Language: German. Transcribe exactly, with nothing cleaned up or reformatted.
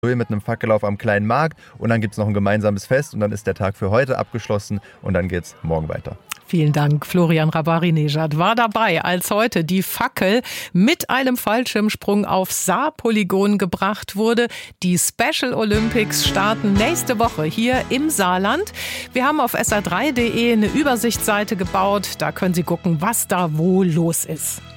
mit einem Fackellauf am Kleinen Markt und dann gibt es noch ein gemeinsames Fest und dann ist der Tag für heute abgeschlossen und dann geht's morgen weiter. Vielen Dank. Florian Rabari-Nejad war dabei, als heute die Fackel mit einem Fallschirmsprung aufs Saarpolygon gebracht wurde. Die Special Olympics starten nächste Woche hier im Saarland. Wir haben auf S R drei punkt de eine Übersichtsseite gebaut. Da können Sie gucken, was da wo los ist.